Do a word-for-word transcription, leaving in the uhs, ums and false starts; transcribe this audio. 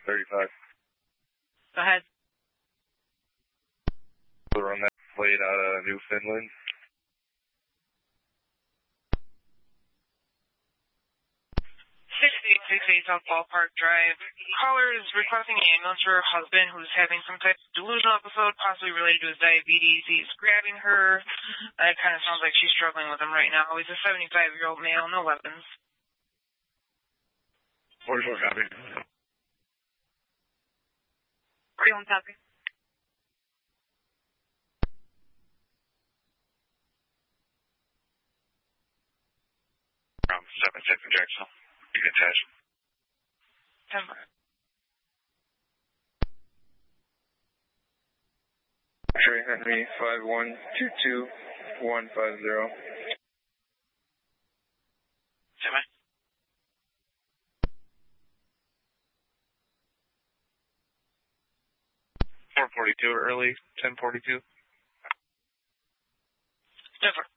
thirty-five. Go ahead. We'll run that plate out of Newfoundland. sixty-eight sixty-eight South Ballpark Drive. Caller is requesting an ambulance for her husband who's having some type of delusional episode, possibly related to his diabetes. He's grabbing her. It kind of sounds like she's struggling with him right now. He's a seventy-five-year-old male, no weapons. forty-four copy. forty-one copy. Um, seven six in Jacksonville. You can attach. ten five. Trey Henry, five one two two one five zero. Seven. four forty-two early, ten forty-two. Never.